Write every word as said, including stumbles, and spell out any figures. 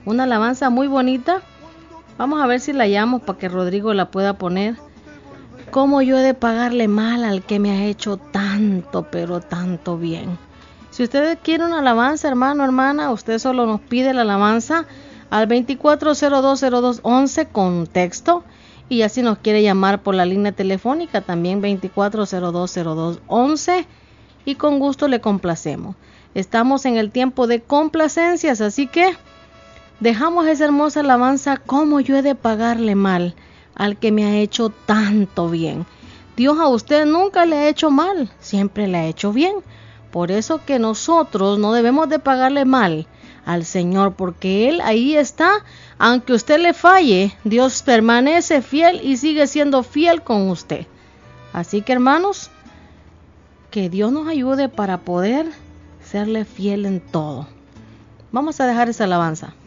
una alabanza muy bonita. Vamos a ver si la llamo para que Rodrigo la pueda poner. ¿Cómo yo he de pagarle mal al que me ha hecho tanto, pero tanto bien? Si usted quiere una alabanza, hermano, hermana, usted solo nos pide la alabanza al veinticuatro cero dos cero dos once con texto. Y así nos quiere llamar por la línea telefónica también veinticuatro cero dos cero dos once y con gusto le complacemos. Estamos en el tiempo de complacencias, así que dejamos esa hermosa alabanza. ¿Cómo yo he de pagarle mal al que me ha hecho tanto bien? Dios a usted nunca le ha hecho mal, siempre le ha hecho bien. Por eso que nosotros no debemos de pagarle mal al Señor, porque Él ahí está. Aunque usted le falle, Dios permanece fiel y sigue siendo fiel con usted. Así que, hermanos, que Dios nos ayude para poder serle fiel en todo. Vamos a dejar esa alabanza.